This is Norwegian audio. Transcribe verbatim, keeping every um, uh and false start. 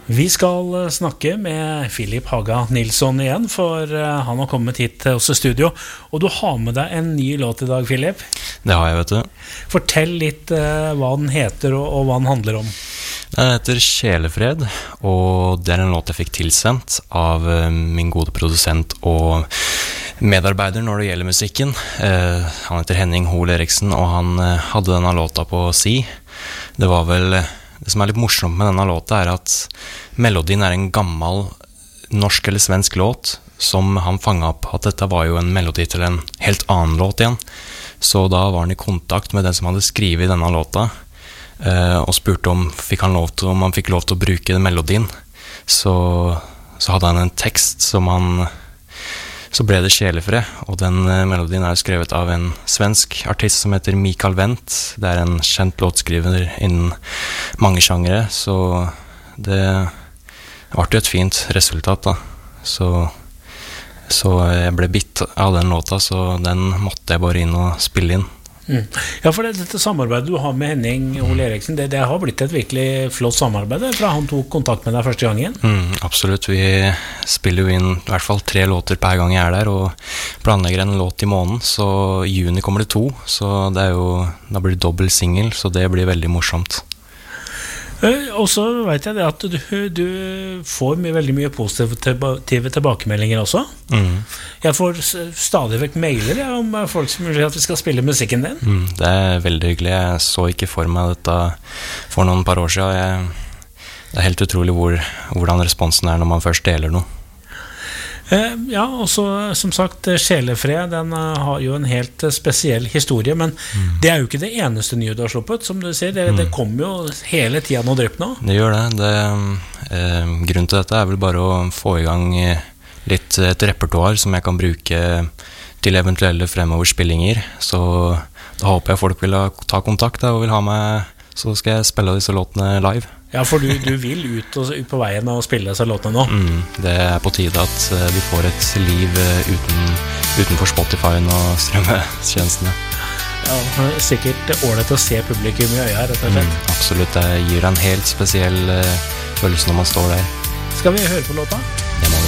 Vi skal snakke med Philip Haga Nilsson igjen, for han har kommet hit til oss i studio. Og du har med deg en ny låt i dag, Philip. Det har jeg, vet du. Fortell litt uh, hva den heter og, og hva den handler om. Den heter Sjelefred, og det er en låt jeg fikk tilsendt av uh, min gode produsent og medarbeider når det gjelder musikken. Uh, han heter Henning Hol Eriksen, og han uh, hadde denne låta på si. Det var vel... Uh, Det som er litt morsomt med denne låta er at melodien er en gammel norsk eller svensk låt som han fanget opp at dette var jo en melodi til en helt annen låt igjen. Så da var han i kontakt med den som hadde skrivet denne låta eh, og spurte om, fikk han lov til, om han fikk lov til å bruke den melodien. Så, så hadde han en tekst som han... Så ble det Sjelefred, og den melodien er skrevet av en svensk artist som heter Mikael Wendt. Det er en kjent låtskriver innen mange sjangere, så det ble jo et fint resultat da. Så, så jeg ble bitt av den låta, så den måtte jeg bare inn og spille inn. Mm. Ja, for det, dette samarbeidet du har med Henning Hol Eriksen, det, det har blitt et virkelig flott samarbeid fra han tok kontakt med deg første gangen. Mm, absolutt, vi spiller jo inn i hvert fall tre låter per gang jeg er der, og planlegger en låt i måneden, så i juni kommer det to, så det er jo, da blir det dobbelt single, så det blir veldig morsomt. Uh, og så vet jeg det at du, du får mye, veldig mye positive tilbakemeldinger også. Mm. Jeg får stadig vekk mailer ja, om folk som vil at vi skal spille musikken din. Mm, det er veldig hyggelig. Jeg så ikke for meg dette for noen par år siden. Jeg, det er helt utrolig hvor, hvordan responsen er når man først deler noe. Uh, ja, og så som sagt Sjelefred, den uh, har jo en helt uh, spesiell historie, men mm. det er jo ikke det eneste nye du har sluppet, som du sier, det, mm. det kommer jo hele tiden og drypp nå. Det gjør det, det uh, grunnen til dette er vel bare å få i gang litt et repertoar som jeg kan bruke til eventuelle fremover spillinger, så da håper jeg folk vil ha, ta kontakt da, og vil ha meg, så skal jeg spille disse låtene live. Ja, for du, du vil ut, og, ut på veien og spille disse låtene nå. Mm, det er på tide at uh, vi får et liv uh, uten, utenfor Spotify og strømmetjenestene. Ja, sikkert ålreit å se publikum i øya, rett og slett. Mm, absolutt, det gir en helt spesiell uh, følelse når man står der. Skal vi høre på låta? Det må vi.